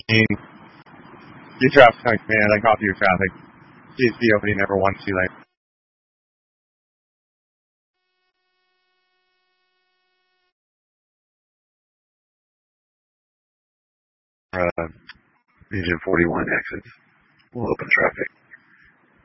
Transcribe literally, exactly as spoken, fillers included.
Your traffic man, I copy your traffic. Please be opening number one two lane. Uh, Region forty-one exits. We'll open traffic.